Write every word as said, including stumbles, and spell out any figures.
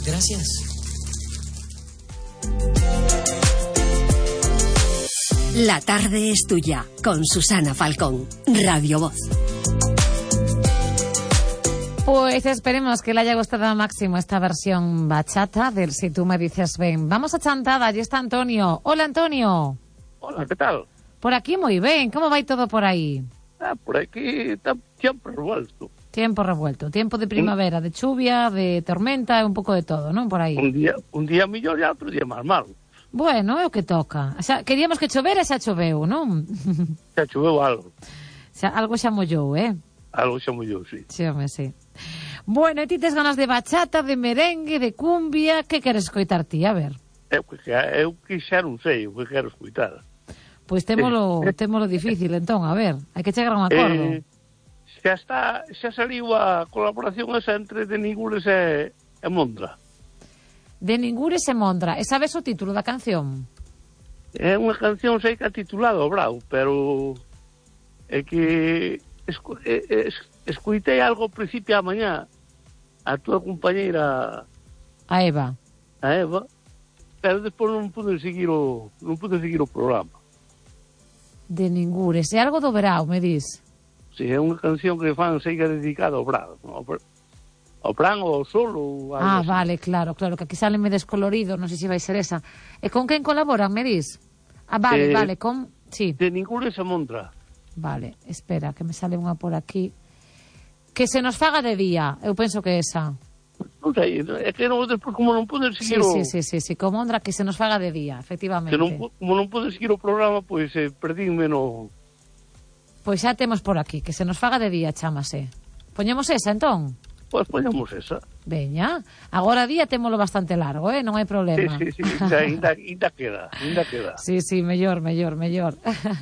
Gracias. La tarde es tuya, con Susana Falcón, Radio Voz. Pues esperemos que le haya gustado al máximo esta versión bachata del Si tú me dices ven. Vamos a Chantada, allí está Antonio. Hola, Antonio. Hola, ¿qué tal? Por aquí muy bien, ¿cómo va todo por ahí? Ah, por aquí está tiempo revuelto. Tiempo revuelto, tiempo de primavera, de lluvia, de tormenta, un pouco de todo, ¿no? Por aí. Un día, un día mellor e outro día máis malo. Bueno, é o que toca. Xa, queríamos que chovera e xa choveu, non? Xa choveu algo. Xa, algo xa mollou, eh? Algo xa mollou, sí. Sí, home, sí. Bueno, e ti tes ganas de bachata, de merengue, de cumbia, que queres escoitar ti? A ver. Eu que, eu que xa non sei o que quero escoitar. Pois témolo, témolo difícil, entón, a ver, hai que chegar a un acordo. Eh, xa está, xa saliu a colaboración esa entre de Ningures e, e Mondra. De Ningures e Mondra. E sabes o título da canción? É unha canción, sei que é titulada O Brau, pero é que escu, é, es, escuitei algo ao principio a mañá a túa compañeira A Eva. A Eva, pero despois non pude seguir o non pude seguir o programa. De Ningures. É algo do verao, me dis? Si, é unha canción que fan sei que é dedicada ao brao, ao, ao bran ou ao sol ou algo Ah, así. vale, claro, claro, que aquí sale me descolorido, non sei se vai ser esa. E con quen colaboran, me dis? Ah, vale, Eh, vale, con... Sí. De Ningures e Mondra. Vale, espera, que me sale unha por aquí. Que se nos faga de día, eu penso que esa. Non sei, é que non, despois como non pude Sí, seguir o... sí, sí, sí, sí, con Mondra, que se nos faga de día, efectivamente. Que non, como non pude seguir o programa, pois eh, perdínme no... Pois xa temos por aquí, que se nos faga de día, chámase. Poñemos esa, entón? Pois poñamos esa. Veña, agora día témolo bastante largo, eh? Non hai problema. Sí, sí, sí, ainda, ainda queda, ainda queda. Sí, sí, mellor, mellor, mellor.